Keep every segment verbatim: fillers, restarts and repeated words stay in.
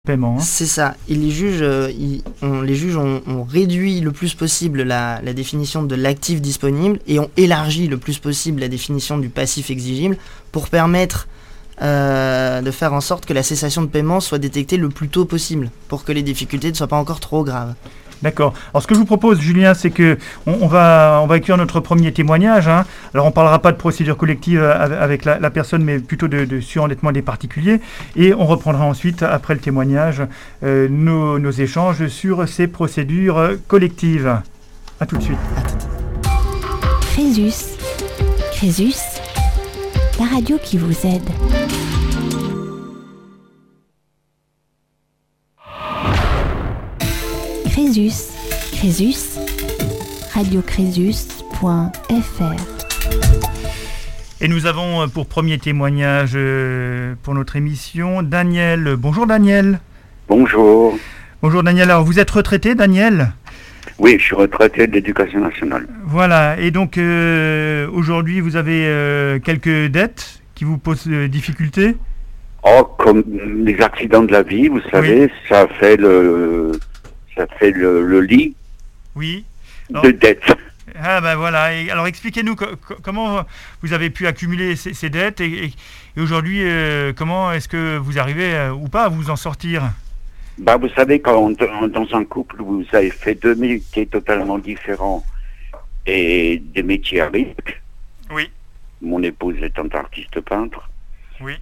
paiement. Hein. C'est ça. Et les juges, euh, ils, on, les juges ont, ont réduit le plus possible la, la définition de l'actif disponible et ont élargi le plus possible la définition du passif exigible pour permettre euh, de faire en sorte que la cessation de paiement soit détectée le plus tôt possible, pour que les difficultés ne soient pas encore trop graves. D'accord. Alors ce que je vous propose, Julien, c'est que on, on va on va accueillir notre premier témoignage. Hein. Alors on parlera pas de procédure collective avec la, la personne, mais plutôt de, de surendettement des particuliers. Et on reprendra ensuite, après le témoignage, euh, nos, nos échanges sur ces procédures collectives. À tout de suite. Crésus. Crésus, la radio qui vous aide. Crésus, Crésus, radio crésus point f r. Et nous avons pour premier témoignage euh, pour notre émission Daniel. Bonjour Daniel. Bonjour. Bonjour Daniel. Alors vous êtes retraité, Daniel ? Oui, je suis retraité de l'Éducation nationale. Voilà. Et donc euh, aujourd'hui vous avez euh, quelques dettes qui vous posent euh, difficulté ? Oh, comme les accidents de la vie, vous savez, oui. ça fait le ça fait le, le lit oui. Alors, de dettes. Ah ben voilà. Et alors expliquez-nous co- co- comment vous avez pu accumuler ces, ces dettes et, et, et aujourd'hui euh, comment est-ce que vous arrivez euh, ou pas à vous en sortir ? Bah vous savez, quand on, dans un couple vous avez fait deux métiers totalement différents et des métiers à risque. Oui. Mon épouse étant artiste peintre. Oui.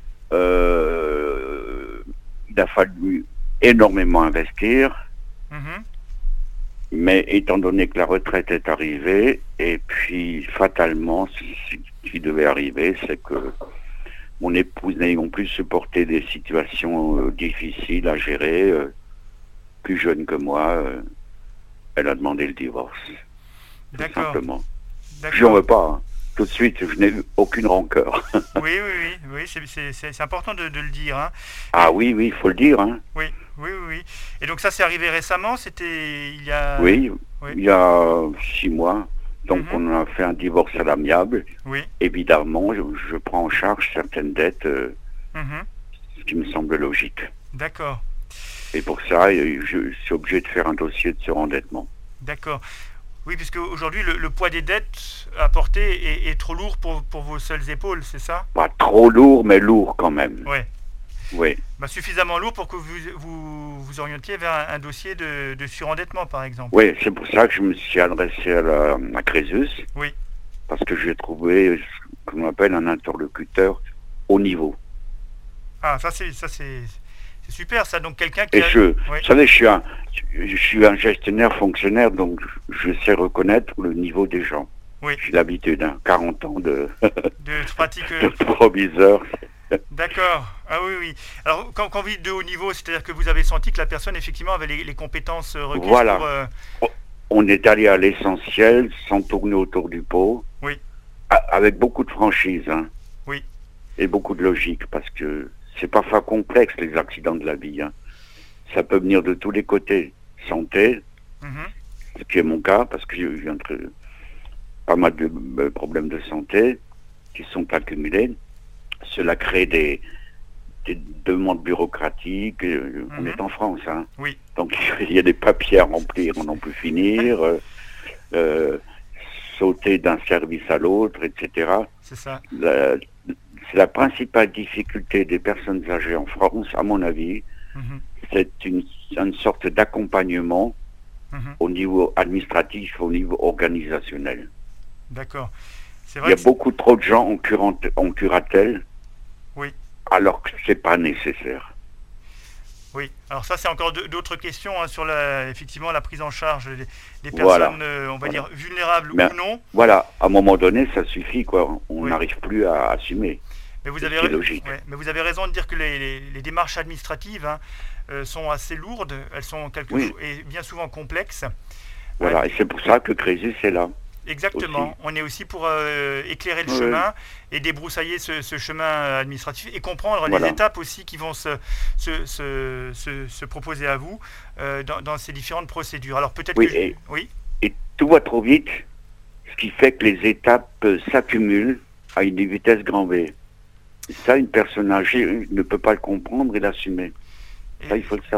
Euh, il a fallu énormément investir. Mm-hmm. Mais étant donné que la retraite est arrivée, et puis fatalement, ce qui devait arriver, c'est que mon épouse n'ayant plus supporté des situations euh, difficiles à gérer, euh, plus jeune que moi, euh, elle a demandé le divorce. Tout simplement. D'accord. Je n'en veux pas. Hein. Tout de suite, je n'ai eu aucune rancœur. oui, oui, oui, oui c'est, c'est, c'est, c'est important de, de le dire. Hein. Ah oui, oui, il faut le dire. Hein. Oui. Oui, oui, oui. Et donc ça, c'est arrivé récemment, c'était il y a... Oui, oui. il y a six mois. Donc mm-hmm. on a fait un divorce à l'amiable. Oui. Évidemment, je, je prends en charge certaines dettes, euh, mm-hmm. ce qui me semble logique. D'accord. Et pour ça, je, je suis obligé de faire un dossier de surendettement. D'accord. Oui, puisque aujourd'hui, le, le poids des dettes à porter est, est trop lourd pour, pour vos seules épaules, c'est ça ? Pas trop lourd, mais lourd quand même. Oui. Oui. Bah, suffisamment lourd pour que vous vous, vous orientiez vers un, un dossier de, de surendettement, par exemple. Oui, c'est pour ça que je me suis adressé à, la, à Crésus. Oui. Parce que j'ai trouvé ce qu'on appelle un interlocuteur haut niveau. Ah, ça c'est ça c'est, c'est super, ça. Donc quelqu'un qui. Et a... je, oui. vous savez, je suis un, je suis un gestionnaire fonctionnaire, donc je sais reconnaître le niveau des gens. Oui. J'ai l'habitude, hein, quarante ans de, de pratique. de proviseur. D'accord. Ah oui, oui. Alors, quand, quand vous dites de haut niveau, c'est-à-dire que vous avez senti que la personne, effectivement, avait les, les compétences requises voilà. pour... Euh... On est allé à l'essentiel, sans tourner autour du pot. Oui. Avec beaucoup de franchise. Hein. Oui. Et beaucoup de logique, parce que c'est parfois complexe, les accidents de la vie. Hein. Ça peut venir de tous les côtés. Santé, mm-hmm. ce qui est mon cas, parce que j'ai eu pas mal de euh, problèmes de santé qui sont accumulés. Cela crée des, des demandes bureaucratiques. Mm-hmm. On est en France, hein. Oui. Donc il y a des papiers à remplir, on n'en peut finir. euh, euh, sauter d'un service à l'autre, et cetera. C'est ça. La, c'est la principale difficulté des personnes âgées en France, à mon avis. Mm-hmm. C'est une, une sorte d'accompagnement mm-hmm. au niveau administratif, au niveau organisationnel. D'accord. C'est vrai Il y a que beaucoup trop de gens en, curant, en curatelle. Oui. Alors que c'est pas nécessaire. Oui, alors ça c'est encore d'autres questions hein, sur la, effectivement la prise en charge des, des personnes, voilà. euh, on va voilà. dire vulnérables Mais, ou non. Voilà, à un moment donné ça suffit quoi, on oui. n'arrive plus à assumer. Mais vous, avez, c'est logique. Ouais, mais vous avez raison de dire que les, les, les démarches administratives hein, euh, sont assez lourdes, elles sont quelque oui. chose, et bien souvent complexes. Voilà, ouais. et c'est pour ça que Crésus est là. Exactement, aussi. On est aussi pour euh, éclairer le oui. chemin et débroussailler ce, ce chemin administratif et comprendre voilà. les étapes aussi qui vont se, se, se, se, se proposer à vous euh, dans, dans ces différentes procédures. Alors peut-être oui, que... Et, oui. et tout va trop vite, ce qui fait que les étapes euh, s'accumulent à une vitesse grand V. Et ça, une personne âgée ne peut pas le comprendre et l'assumer. Ça, il faut le savoir.